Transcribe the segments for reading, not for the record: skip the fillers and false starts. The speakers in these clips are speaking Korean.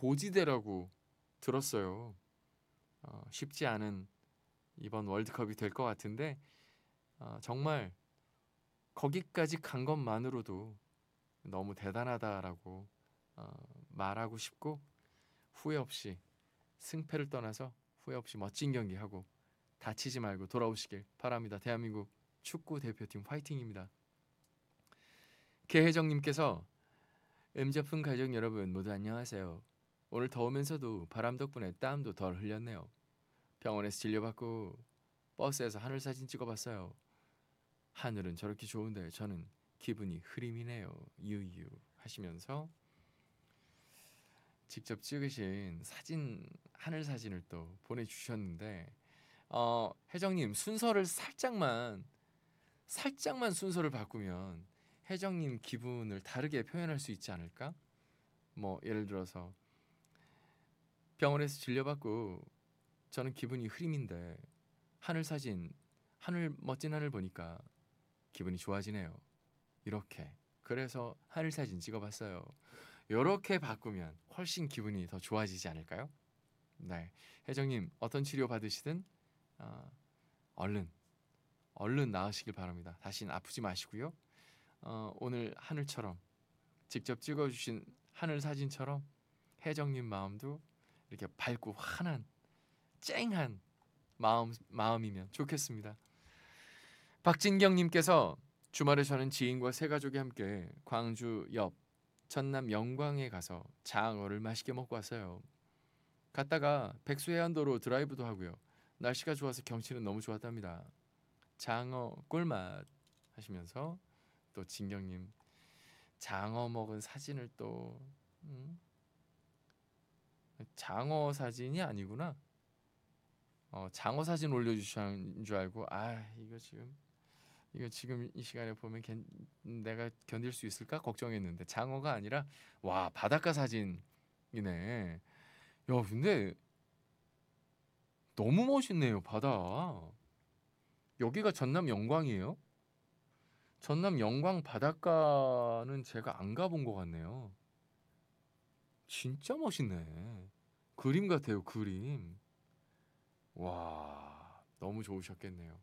고지대라고 들었어요. 쉽지 않은 이번 월드컵이 될 것 같은데 정말 거기까지 간 것만으로도 너무 대단하다라고 말하고 싶고, 후회 없이 승패를 떠나서 후회 없이 멋진 경기하고 다치지 말고 돌아오시길 바랍니다. 대한민국 축구 대표팀 화이팅입니다. 개혜정님께서 음접분 가족 여러분 모두 안녕하세요. 오늘 더우면서도 바람 덕분에 땀도 덜 흘렸네요. 병원에서 진료받고 버스에서 하늘 사진 찍어봤어요. 하늘은 저렇게 좋은데 저는 기분이 흐림이네요. 유유 하시면서 직접 찍으신 사진, 하늘 사진을 또 보내주셨는데, 혜정님 순서를 살짝만 순서를 바꾸면 혜정님 기분을 다르게 표현할 수 있지 않을까? 뭐 예를 들어서 병원에서 진료받고 저는 기분이 흐림인데 하늘 사진, 멋진 하늘 보니까 기분이 좋아지네요. 이렇게. 그래서 하늘 사진 찍어봤어요. 이렇게 바꾸면 훨씬 기분이 더 좋아지지 않을까요? 네, 혜정님 어떤 치료 받으시든 얼른 나으시길 바랍니다. 다시는 아프지 마시고요. 오늘 하늘처럼 직접 찍어주신 하늘 사진처럼 혜정님 마음도 이렇게 밝고 환한 쨍한 마음이면 좋겠습니다. 박진경님께서 주말에 저는 지인과 세 가족이 함께 광주 옆 전남 영광에 가서 장어를 맛있게 먹고 왔어요. 갔다가 백수해안도로 드라이브도 하고요. 날씨가 좋아서 경치는 너무 좋았답니다. 장어 꿀맛 하시면서 또 진경님 장어 먹은 사진을 또 장어 사진이 아니구나. 장어 사진 올려주신 줄 알고 이거 지금 이 시간에 보면 내가 견딜 수 있을까 걱정했는데 장어가 아니라 와 바닷가 사진이네. 야 근데 너무 멋있네요 바다. 여기가 전남 영광이에요? 전남 영광 바닷가는 제가 안 가본 것 같네요. 진짜 멋있네. 그림 같아요 그림. 와 너무 좋으셨겠네요.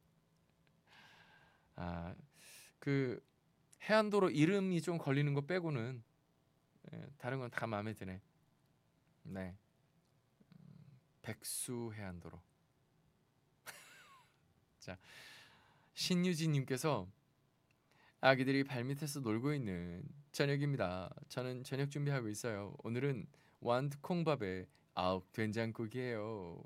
그 해안도로 이름이 좀 걸리는 거 빼고는 다른 건 다 마음에 드네. 네, 백수 해안도로. 자, 신유진님께서 아기들이 발밑에서 놀고 있는 저녁입니다. 저는 저녁 준비하고 있어요. 오늘은 완두콩밥에 아욱 된장국이에요.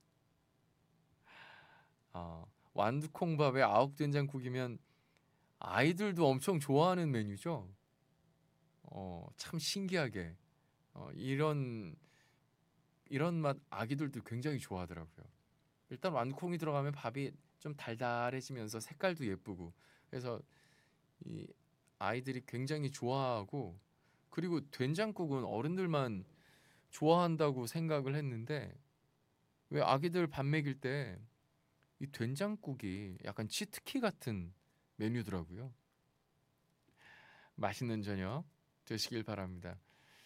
완두콩밥에 아욱 된장국이면 아이들도 엄청 좋아하는 메뉴죠. 참 신기하게 이런 맛 아기들도 굉장히 좋아하더라고요. 일단 완두콩이 들어가면 밥이 좀 달달해지면서 색깔도 예쁘고 그래서 이 아이들이 굉장히 좋아하고, 그리고 된장국은 어른들만 좋아한다고 생각을 했는데 왜 아기들 밥 먹일 때 이 된장국이 약간 치트키 같은 메뉴더라고요. 맛있는 저녁 되시길 바랍니다.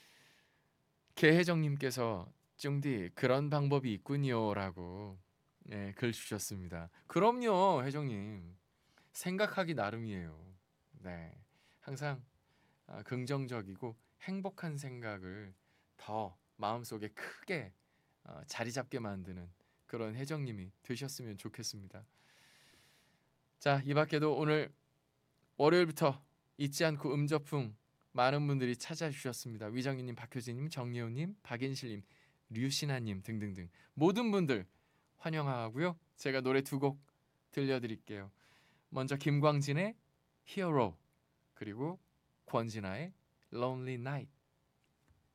개혜정님께서 쭝디 그런 방법이 있군요라고 글 주셨습니다. 그럼요 혜정님 생각하기 나름이에요. 네, 항상 긍정적이고 행복한 생각을 더 마음속에 크게 자리 잡게 만드는 그런 혜정님이 되셨으면 좋겠습니다. 자, 이 밖에도 오늘 월요일부터 잊지 않고 음저풍 많은 분들이 찾아주셨습니다. 위정희님, 박효진님, 정예호님, 박인실님, 류신아님 등등등 모든 분들 환영하고요. 제가 노래 두 곡 들려드릴게요. 먼저 김광진의 Hero, 그리고 권진아의 Lonely Night.